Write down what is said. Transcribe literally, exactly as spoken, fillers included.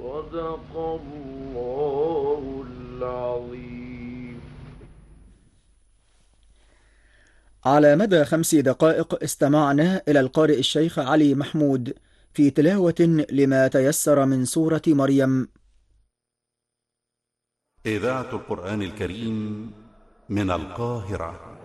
صدق الله العظيم. على مدى خمس دقائق استمعنا إلى القارئ الشيخ علي محمود في تلاوة لما تيسر من سورة مريم. إذاعة القرآن الكريم من القاهرة.